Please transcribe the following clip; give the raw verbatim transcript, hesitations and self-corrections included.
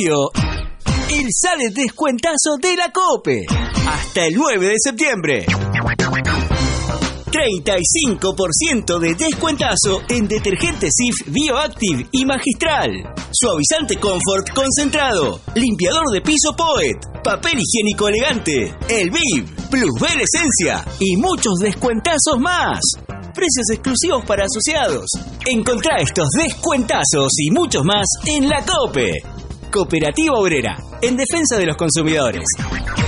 julio, el sale descuentazo de la COPE. Hasta el nueve de septiembre. treinta y cinco por ciento de descuentazo en detergente Cif Bioactive y Magistral. Suavizante Comfort concentrado. Limpiador de piso Poet. Papel higiénico elegante. El Viv. Plusbel Esencia. Y muchos descuentazos más. Precios exclusivos para asociados. Encontrá estos descuentazos y muchos más en la COPE. Cooperativa Obrera. En defensa de los consumidores.